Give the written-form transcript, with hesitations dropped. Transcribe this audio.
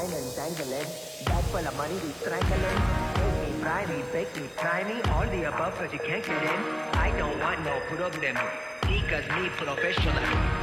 wine and dangling. Bag full of money, we strangling. Make me, fry me, bake me, try me. All the above, cause you can't get in. I don't want no problem. Because me professional.